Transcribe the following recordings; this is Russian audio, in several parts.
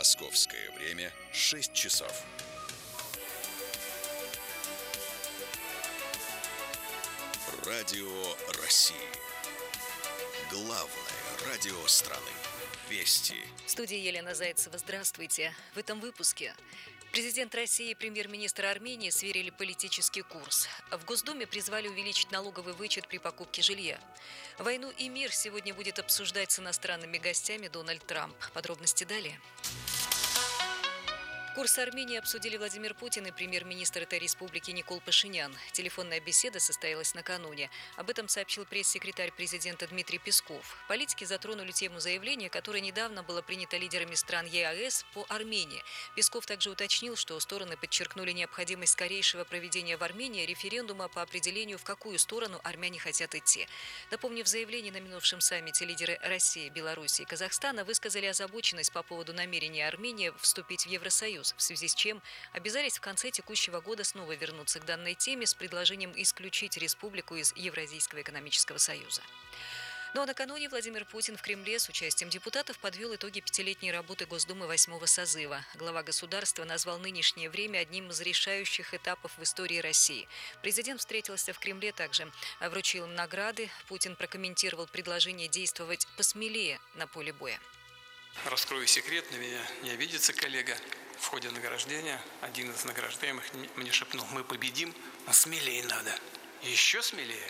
Московское время 6 часов. Радио России. Главное радио страны. Вести. В студии Елена Зайцева. Здравствуйте. В этом выпуске. Президент России и премьер-министр Армении сверили политический курс. В Госдуме призвали увеличить налоговый вычет при покупке жилья. Войну и мир сегодня будет обсуждать с иностранными гостями Дональд Трамп. Подробности далее. Курс Армении обсудили Владимир Путин и премьер-министр этой республики Никол Пашинян. Телефонная беседа состоялась накануне. Об этом сообщил пресс-секретарь президента Дмитрий Песков. Политики затронули тему заявления, которое недавно было принято лидерами стран ЕАЭС по Армении. Песков также уточнил, что стороны подчеркнули необходимость скорейшего проведения в Армении референдума по определению, в какую сторону армяне хотят идти. Напомню, в заявлении на минувшем саммите лидеры России, Беларуси и Казахстана высказали озабоченность по поводу намерения Армении вступить в Евросоюз, в связи с чем обязались в конце текущего года снова вернуться к данной теме с предложением исключить республику из Евразийского экономического союза. Ну а накануне Владимир Путин в Кремле с участием депутатов подвел итоги пятилетней работы Госдумы 8-го созыва. Глава государства назвал нынешнее время одним из решающих этапов в истории России. Президент встретился в Кремле, также вручил им награды. Путин прокомментировал предложение действовать посмелее на поле боя. Раскрою секрет, на меня не обидится коллега. В ходе награждения один из награждаемых мне шепнул: мы победим, но смелее надо. Еще смелее.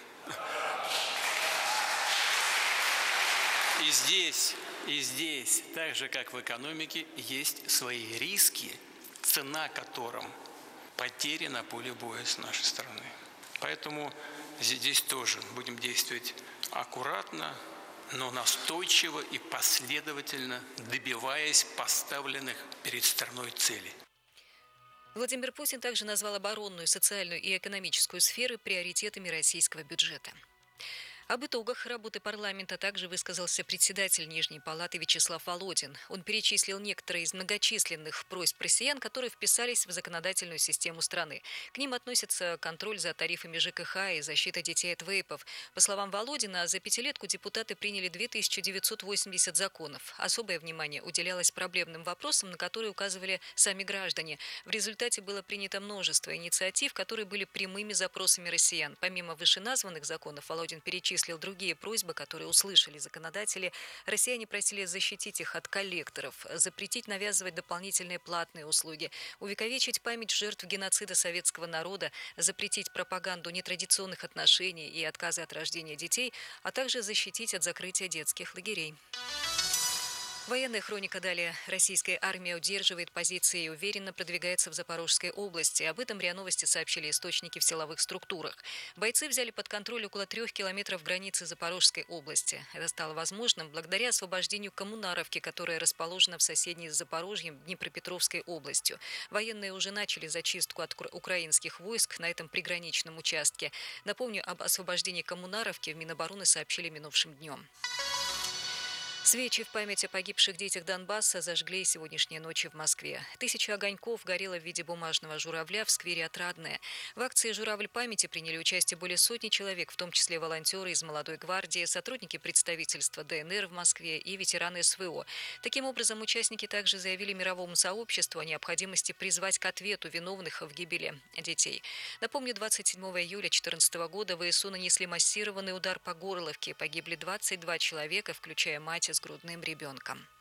И здесь, так же как в экономике, есть свои риски, цена которым потери на поле боя с нашей стороны. Поэтому здесь тоже будем действовать аккуратно, но настойчиво и последовательно, добиваясь поставленных перед страной целей. Владимир Путин также назвал оборонную, социальную и экономическую сферы приоритетами российского бюджета. Об итогах работы парламента также высказался председатель Нижней палаты Вячеслав Володин. Он перечислил некоторые из многочисленных просьб россиян, которые вписались в законодательную систему страны. К ним относятся контроль за тарифами ЖКХ и защита детей от вейпов. По словам Володина, за пятилетку депутаты приняли 2980 законов. Особое внимание уделялось проблемным вопросам, на которые указывали сами граждане. В результате было принято множество инициатив, которые были прямыми запросами россиян. Помимо вышеназванных законов, Володин перечислил другие просьбы, которые услышали законодатели. Россияне просили защитить их от коллекторов, запретить навязывать дополнительные платные услуги, увековечить память жертв геноцида советского народа, запретить пропаганду нетрадиционных отношений и отказа от рождения детей, а также защитить от закрытия детских лагерей. Военная хроника далее. Российская армия удерживает позиции и уверенно продвигается в Запорожской области. Об этом РИА Новости сообщили источники в силовых структурах. Бойцы взяли под контроль около 3 километров границы Запорожской области. Это стало возможным благодаря освобождению Коммунаровки, которая расположена в соседней с Запорожьем Днепропетровской областью. Военные уже начали зачистку от украинских войск на этом приграничном участке. Напомню, об освобождении Коммунаровки в Минобороны сообщили минувшим днем. Свечи в память о погибших детях Донбасса зажгли сегодняшней ночью в Москве. 1000 огоньков горело в виде бумажного журавля в сквере Отрадное. В акции «Журавль памяти» приняли участие более сотни человек, в том числе волонтеры из «Молодой гвардии», сотрудники представительства ДНР в Москве и ветераны СВО. Таким образом, участники также заявили мировому сообществу о необходимости призвать к ответу виновных в гибели детей. Напомню, 27 июля 2014 года ВСУ нанесли массированный удар по Горловке. Погибли 22 человека, включая мать с грудным ребенком.